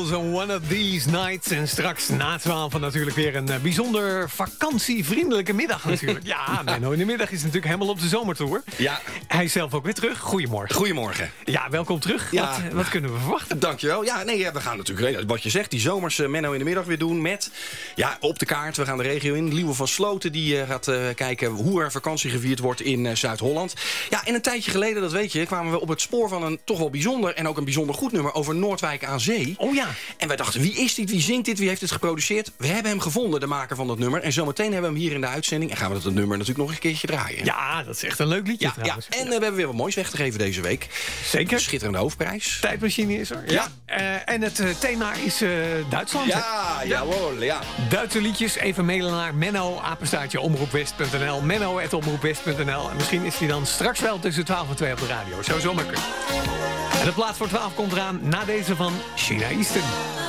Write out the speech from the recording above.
Beatles en One of These Nights. En straks na 12 natuurlijk weer een bijzonder vakantievriendelijke middag natuurlijk. Ja, Menno in de middag is natuurlijk helemaal op de zomertour. Ja. Hij is zelf ook weer terug. Goedemorgen. Goedemorgen. Ja, welkom terug. Ja. Wat kunnen we verwachten? Dankjewel. Ja, nee, we gaan natuurlijk, wat je zegt, die zomers Menno in de middag weer doen met, op de kaart. We gaan de regio in. Liewe van Sloten die gaat kijken hoe er vakantie gevierd wordt in Zuid-Holland. Ja, en een tijdje geleden, dat weet je, kwamen we op het spoor van een toch wel bijzonder en ook een bijzonder goed nummer over Noordwijk aan Zee. Oh ja. En wij dachten, wie is dit? Wie zingt dit? Wie heeft het geproduceerd? We hebben hem gevonden, de maker van dat nummer. En zometeen hebben we hem hier in de uitzending. En gaan we dat nummer natuurlijk nog een keertje draaien. Ja, dat is echt een leuk liedje Ja, trouwens. en we hebben weer wat moois weg te geven deze week. Zeker. Schitterende hoofdprijs. Tijdmachine is er. Ja. En het thema is Duitsland. Ja, jawel, ja. Duitse liedjes, even mailen naar Menno, @omroepwest.nl. Menno@omroepwest.nl. En misschien is hij dan straks wel tussen 12 en 2 op de radio. Zou zomaar kunnen. En de plaat voor 12 komt eraan na deze van China Easton.